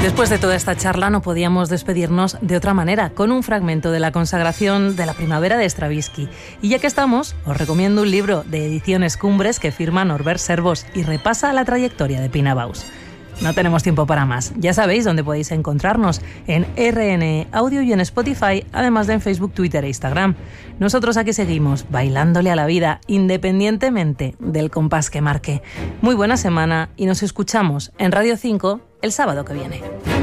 Después de toda esta charla no podíamos despedirnos de otra manera, con un fragmento de la consagración de la primavera de Stravinsky. Y ya que estamos, os recomiendo un libro de Ediciones Cumbres que firma Norbert Servos y repasa la trayectoria de Pina Bausch. No tenemos tiempo para más. Ya sabéis dónde podéis encontrarnos, en RN Audio y en Spotify, además de en Facebook, Twitter e Instagram. Nosotros aquí seguimos, bailándole a la vida, independientemente del compás que marque. Muy buena semana y nos escuchamos en Radio 5 el sábado que viene.